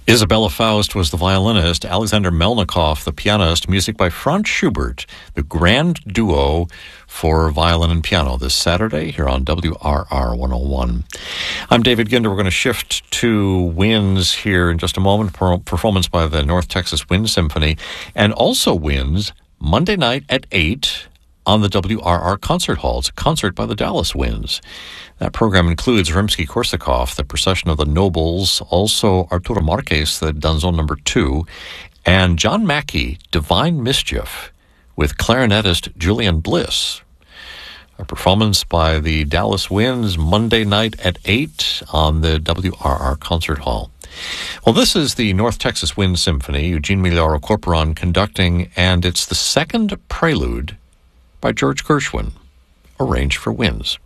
Isabella Faust was the violinist, Alexander Melnikov the pianist, music by Franz Schubert, the grand duo for violin and piano this Saturday here on WRR 101. I'm David Ginder. We're going to shift to winds here in just a moment, performance by the North Texas Wind Symphony, and also winds Monday night at 8 on the WRR Concert Hall. It's a concert by the Dallas Winds. That program includes Rimsky-Korsakov, the Procession of the Nobles, also Arturo Marquez, the Danzón No. 2, and John Mackey, Divine Mischief, with clarinetist Julian Bliss. A performance by the Dallas Winds Monday night at 8 on the WRR Concert Hall. Well, this is the North Texas Wind Symphony, Eugene Millaro Corporon conducting, and it's the second prelude by George Gershwin, arranged for winds.